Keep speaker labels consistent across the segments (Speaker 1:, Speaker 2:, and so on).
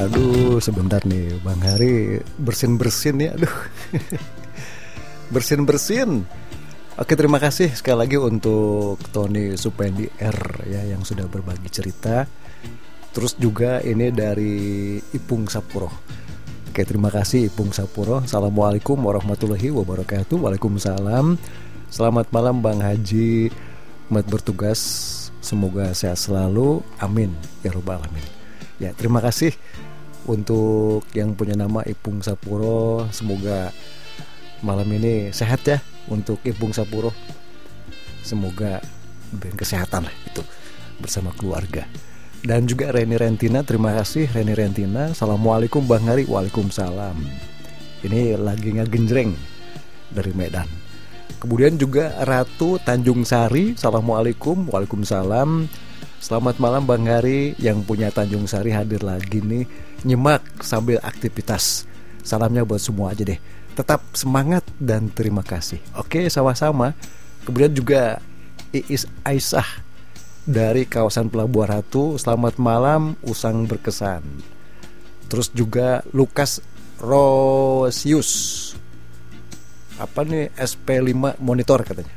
Speaker 1: Aduh, sebentar nih Bang Hari bersin-bersin ya. Aduh. Bersin-bersin. Oke, terima kasih sekali lagi untuk Tony Supendi R ya yang sudah berbagi cerita. Terus juga ini dari Ipung Sapuro. Oke, terima kasih Ipung Sapuro. Assalamualaikum warahmatullahi wabarakatuh. Waalaikumsalam. Selamat malam Bang Haji. Selamat bertugas. Semoga sehat selalu. Amin ya rabbal alamin. Ya, terima kasih untuk yang punya nama Ipung Sapuro. Semoga malam ini sehat ya untuk Ipung Sapuro. Semoga diberi kesehatan lah itu bersama keluarga. Dan juga Reni Rentina, terima kasih Reni Rentina. Assalamualaikum Bang Hari. Waalaikumsalam. Ini lagi ngegenjreng dari Medan. Kemudian juga Ratu Tanjung Sari. Assalamualaikum. Waalaikumsalam. Selamat malam Bang Hari. Yang punya Tanjung Sari hadir lagi nih, nyimak sambil aktivitas. Salamnya buat semua aja deh. Tetap semangat dan terima kasih. Oke, sama-sama. Kemudian juga Iis Aisyah dari kawasan Pelabuhan Ratu. Selamat malam, usang berkesan. Terus juga Lukas Rosius. Apa nih, SP5 monitor katanya.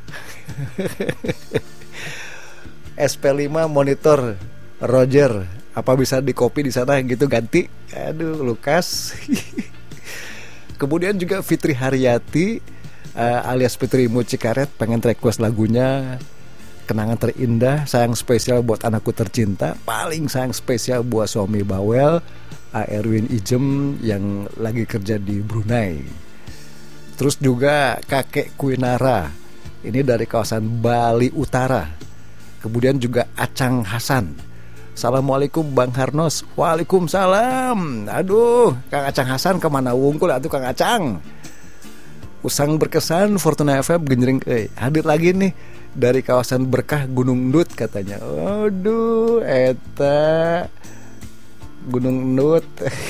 Speaker 1: SP5 monitor Roger. Apa bisa di copy di sana gitu ganti? Aduh, Lukas. Kemudian juga Fitri Haryati alias Fitri Mucikaret pengen request lagunya Kenangan Terindah, sayang spesial buat anakku tercinta, paling sayang spesial buat suami bawel Erwin Ijem yang lagi kerja di Brunei. Terus juga kakek Kuinara, ini dari kawasan Bali Utara. Kemudian juga Acang Hasan. Assalamualaikum Bang Harnos. Waalaikumsalam. Aduh, Kang Acang Hasan kemana wungkul atuh Kang Acang. Usang berkesan Fortuna FM genjreng hadir lagi nih dari kawasan Berkah Gunung Ndut katanya. Aduh, eta Gunung Ndut.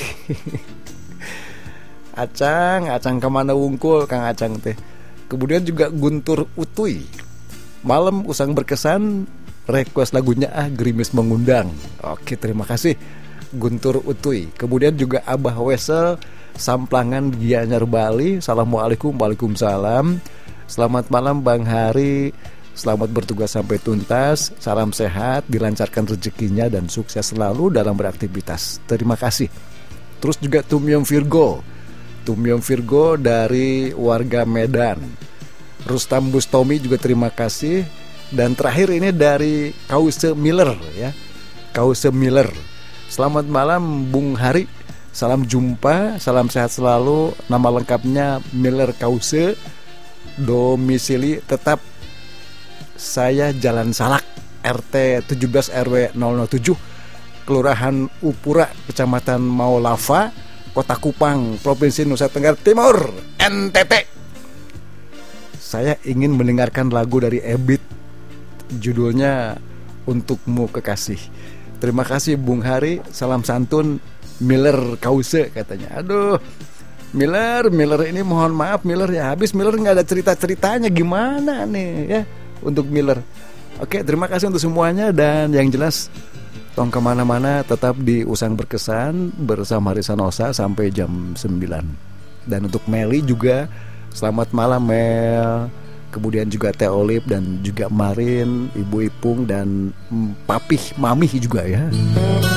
Speaker 1: Acang kemana wungkul Kang Acang teh. Kemudian juga Guntur Utuy. Malam usang berkesan, request lagunya Gerimis Mengundang. Oke, terima kasih Guntur Utuy. Kemudian juga Abah Wesel Samplangan Gianyar Bali. Assalamualaikum. Waalaikumsalam. Selamat malam Bang Hari. Selamat bertugas sampai tuntas. Salam sehat, dilancarkan rezekinya dan sukses selalu dalam beraktivitas. Terima kasih. Terus juga Tumyong Virgo dari warga Medan. Rustam Bustomi juga terima kasih. Dan terakhir ini dari Kause Miller ya. Kause Miller. Selamat malam Bung Hari. Salam jumpa, salam sehat selalu. Nama lengkapnya Miller Kause. Domisili tetap saya Jalan Salak, RT 17 RW 007, Kelurahan Upura, Kecamatan Maulava, Kota Kupang, Provinsi Nusa Tenggara Timur, NTT. Saya ingin mendengarkan lagu dari Ebit, judulnya Untukmu Kekasih. Terima kasih Bung Hari. Salam santun Miller Kause katanya. Aduh, Miller ini mohon maaf Miller ya. Habis Miller gak ada cerita-ceritanya gimana nih ya untuk Miller. Oke, terima kasih untuk semuanya. Dan yang jelas tong kemana-mana tetap di Usang Berkesan bersama Risa Nosa sampai jam 9. Dan untuk Meli juga selamat malam Mel. Kemudian juga Teh Olip dan juga Marin, Ibu Ipung dan Papih Mamih juga ya.